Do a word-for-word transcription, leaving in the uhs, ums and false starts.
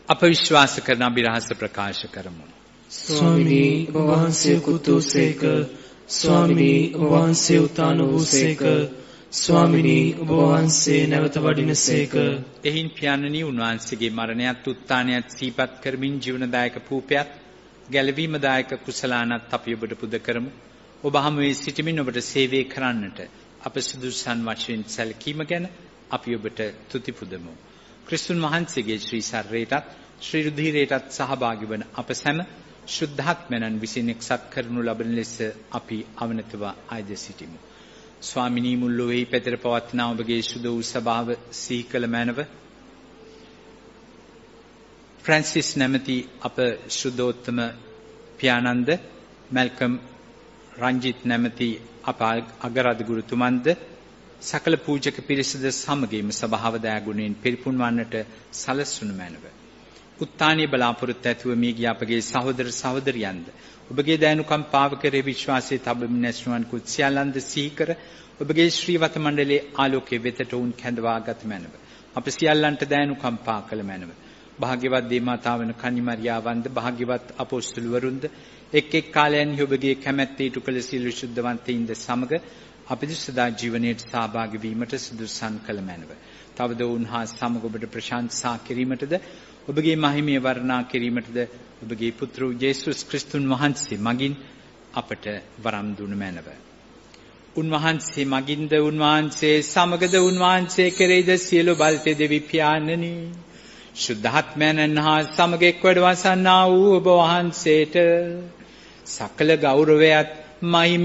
අප විශ්වාස කරන අභිරහස ප්‍රකාශ කරමු. ස්වාමිනී ඔබ වහන්සේ කුතුසේක, ස්වාමිනී ඔබ වහන්සේ උතාන වූසේක, ස්වාමිනී ඔබ වහන්සේ නැවත වඩිනසේක. එහින් පියාණනි උන්වහන්සේගේ මරණයත් උත්ථානයත් සිහිපත් කරමින් ජීවනදායක පූපයත් ගැලවීමදායක කුසලානත් අපි ඔබට පුද කරමු. ඔබ හමුවේ සිටමින් ඔබට සේවය කරන්නට අප සුදුසුසන් වශයෙන් සැලකීම ගැන අපි ඔබට තුති පුදමු. ක්‍රිස්තුන් වහන්සේගේ ශ්‍රී ශරීරයටත් ශ්‍රී රුධිරයටත් සහභාගී වන අප සැම ශුද්ධාත්මයන් විසින් එක්සත් කරනු ලබන ලෙස අපි අවනතව ආයද සිටිමු. ස්වාමිනී මුල් ලොවේහි පැතිර පවත්නා ඔබගේ සුදු වූ සභාව සිහි කළ මැනව ෆ්‍රැන්සිස් නැමැති අප ශුද්ධෝත්තම පියාණන්ද, මැල්කම් රංජිත් නැමැති අප අගරාධ ගුරුතුමන්ද, සකල පූජක පිරිසද සමගින්ම සභාව දයාගුණයෙන් පිරිපුන් වන්නට සලස්වනු මැනව. උත්ථානීය බලාපොරොත්තු ඇතුව මිය ගිය අපගේ සහෝදර සහෝදරියන්ද ඔබගේ දයනුකම්පාව කෙරෙහි විශ්වාසයේ තබමින් නැස්නුවන් කුත් සියල්ලන්ද සිහි කර ඔබගේ ශ්‍රීවත මණ්ඩලයේ ආලෝකයේ වෙතට උන් කැඳවා ගත මැනව. අප සියල්ලන්ට දයනුකම්පා කළ මැනව. භාග්‍යවත් දේවමාතාවන කන්නිමරියාවන්ද, භාග්‍යවත් අපොස්තුලවරුන්ද එක් එක් කාලයන්හි ඔබගේ කැමැත්ත ඉටු කළ සියලු ශුද්ධවන්තයින්ද සමග අපිට සදා ජීවනයේ සහභාගී වීමට සුදුසුසන් කළ මැනව. තවද උන්හා සමග ඔබට ප්‍රශංසා කිරීමටද ඔබගේ මහිමය වර්ණනා කිරීමටද ඔබගේ පුත්‍ර යේසුස් ක්‍රිස්තුන් වහන්සේ මගින් අපට වරම් දුන මැනව. උන්වහන්සේ මගින්ද, උන්වහන්සේ සමගද, උන්වහන්සේ කෙරෙහිද සියලු බලතේ දෙවි පියාණනි ශුද්ධාත්මයන් හා සමග එක් වැඩ වසන්නා වූ ඔබ වහන්සේට සකල ගෞරවයත් මහිමය